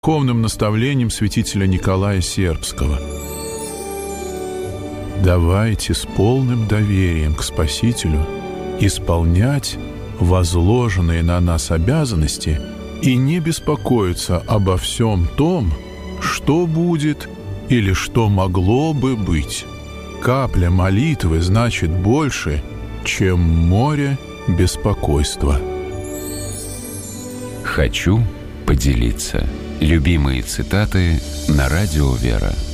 духовным наставлением святителя Николая Сербского. Давайте с полным доверием к Спасителю исполнять возложенные на нас обязанности и не беспокоиться обо всем том, что будет или что могло бы быть. Капля молитвы значит больше, чем море беспокойства. Хочу поделиться. Любимые цитаты на радио «Вера».